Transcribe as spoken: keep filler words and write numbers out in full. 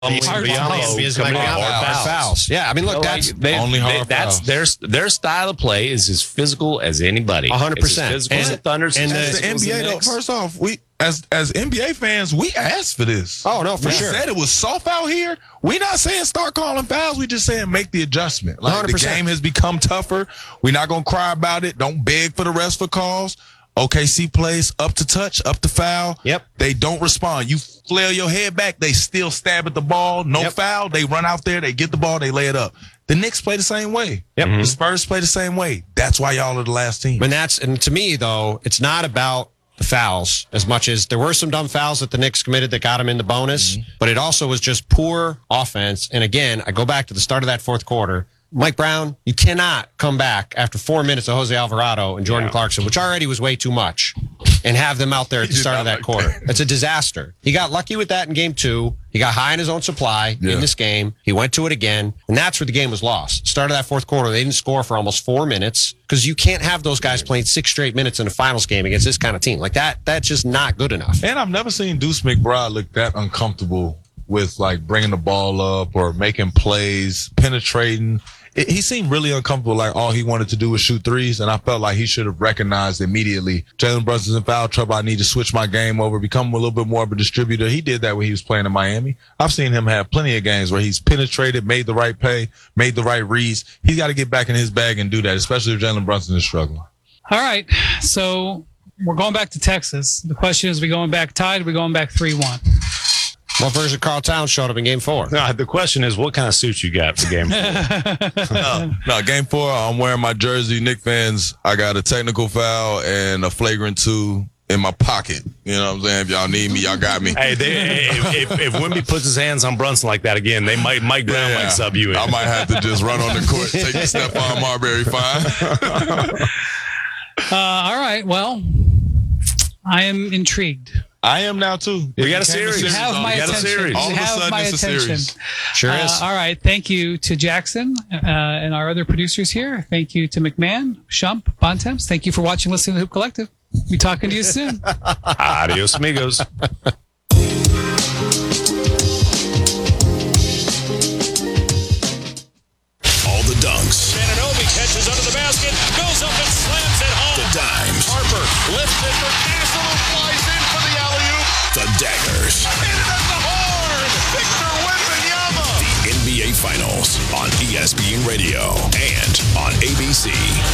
Biombo coming in hard fouls. fouls. Yeah, I mean, look, that's like, they, only hard they, that's fouls. their their style of play is as physical as anybody. one hundred percent. As physical as the Thunder's. And the, the N B A, though, first off, we as as N B A fans, we asked for this. Oh no, for we sure. said it was soft out here. We're not saying start calling fouls. We just saying make the adjustment. Like one hundred percent. The game has become tougher. We're not gonna cry about it. Don't beg for the rest for calls. O K C plays up to touch, up to foul. Yep. They don't respond. You flail your head back, they still stab at the ball. No yep. foul. They run out there, they get the ball, they lay it up. The Knicks play the same way. Yep. The Spurs play the same way. That's why y'all are the last team. And that's and to me though, it's not about the fouls as much as there were some dumb fouls that the Knicks committed that got them in the bonus, mm-hmm. but it also was just poor offense. And again, I go back to the start of that fourth quarter. Mike Brown, you cannot come back after four minutes of Jose Alvarado and Jordan yeah. Clarkson, which already was way too much, and have them out there at the start of that like quarter. That. It's a disaster. He got lucky with that in game two. He got high in his own supply yeah. in this game. He went to it again, and that's where the game was lost. Start of that fourth quarter, they didn't score for almost four minutes because you can't have those guys playing six straight minutes in a finals game against this kind of team. Like that, that's just not good enough. And I've never seen Deuce McBride look that uncomfortable with like bringing the ball up or making plays, penetrating. It, he seemed really uncomfortable, like all he wanted to do was shoot threes, and I felt like he should have recognized immediately, Jalen Brunson's in foul trouble, I need to switch my game over, become a little bit more of a distributor. He did that when he was playing in Miami. I've seen him have plenty of games where he's penetrated, made the right play, made the right reads. He's got to get back in his bag and do that, especially if Jalen Brunson is struggling. All right, so we're going back to Texas. The question is, are we going back tied or are we going back three one? What version of Karl Towns showed up in game four? No, the question is, what kind of suit you got for game four? no, no, game four, I'm wearing my jersey. Knick fans, I got a technical foul and a flagrant two in my pocket. You know what I'm saying? If y'all need me, y'all got me. Hey, they, if, if, if Wemby puts his hands on Brunson like that again, they might Mike Brown yeah, might sub you in. I might have to just run on the court, take a Stephon Marbury fine. uh, all right, well, I am intrigued. I am now too. We got a series. You have my we got attention. a series. All you of a have sudden, my it's a attention. series. Sure uh, is. All right. Thank you to Jackson uh, and our other producers here. Thank you to McMahon, Shump, Bontemps. Thank you for watching, listening to the Hoop Collective. Be talking to you soon. Adios, amigos. All the dunks. Ananobi catches under the basket, goes up and slams it home. The dimes. Harper lifts it for Castle, who flies in for the alley-oop. The daggers. Hit it at the horn. Victor Wembanyama. The N B A Finals on E S P N Radio and on A B C.